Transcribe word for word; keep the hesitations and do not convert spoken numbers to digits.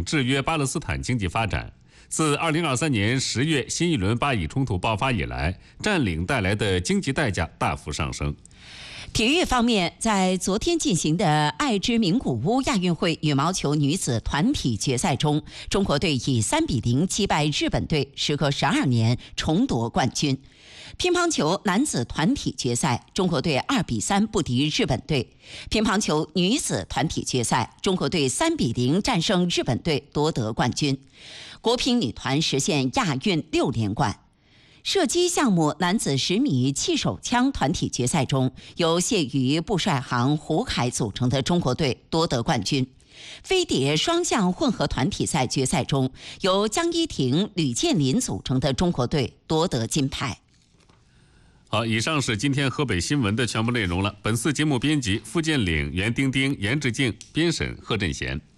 并制约巴勒斯坦经济发展。自二零二三年十月新一轮巴以冲突爆发以来，占领带来的经济代价大幅上升。 体育方面，在昨天进行的爱之名古屋亚运会羽毛球女子团体决赛中，中国队以三比零击败日本队，时隔十二年重夺冠军。乒乓球男子团体决赛，中国队二比三不敌日本队。乒乓球女子团体决赛，中国队三比零战胜日本队，夺得冠军。国乒女团实现亚运六连冠。射击项目男子十米气手枪团体决赛中，由谢宇、步帅航、胡海组成的中国队夺得冠军。飞碟双项混合团体赛决赛中，由江一婷、吕建林组成的中国队夺得金牌。 好，以上是今天河北新闻的全部内容了。本次节目编辑付建岭、袁丁丁、严志静，编审贺振贤。